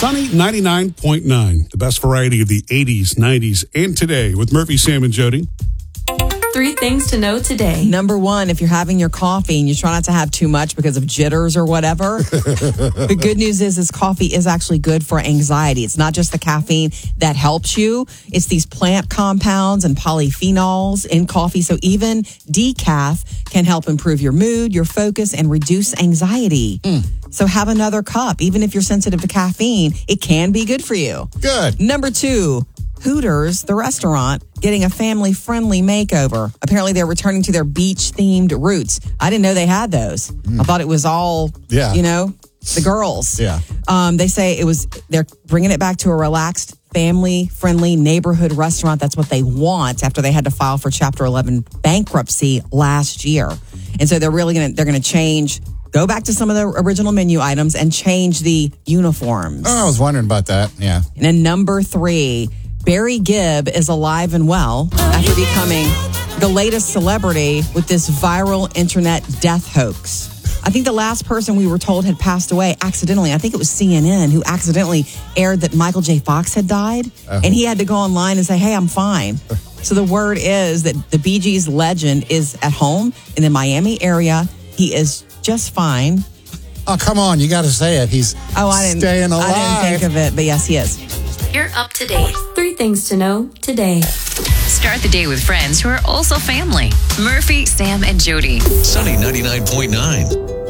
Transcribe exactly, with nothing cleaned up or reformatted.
Sunny ninety-nine point nine, the best variety of the eighties, nineties, and today with Murphy, Sam, and Jody. Three things to know today. Number one, if you're having your coffee and you try not to have too much because of jitters or whatever, the good news is, is coffee is actually good for anxiety. It's not just the caffeine that helps you. It's these plant compounds and polyphenols in coffee. So even decaf can help improve your mood, your focus, and reduce anxiety. Mm. So have another cup. Even if you're sensitive to caffeine, it can be good for you. Good. Number two, Hooters, the restaurant, getting a family-friendly makeover. Apparently, they're returning to their beach-themed roots. I didn't know they had those. Mm. I thought it was all, yeah. you know, the girls. Yeah. Um, they say it was, they're bringing it back to a relaxed, family-friendly neighborhood restaurant. That's what they want after they had to file for Chapter eleven bankruptcy last year. And so they're really going to, they're going to change, go back to some of the original menu items and change the uniforms. Oh, I was wondering about that. Yeah. And then number three, Barry Gibb is alive and well after becoming the latest celebrity with this viral internet death hoax. I think the last person we were told had passed away accidentally, I think it was C N N, who accidentally aired that Michael J. Fox had died. Uh-huh. And he had to go online and say, hey, I'm fine. So the word is that the Bee Gees legend is at home in the Miami area. He is just fine. Oh, come on. You got to say it. He's oh, I didn't, staying alive. I didn't think of it, but yes, he is. You're up to date. Three things to know today. Start the day with friends who are also family. Murphy, Sam, and Jody. Sunny ninety-nine point nine.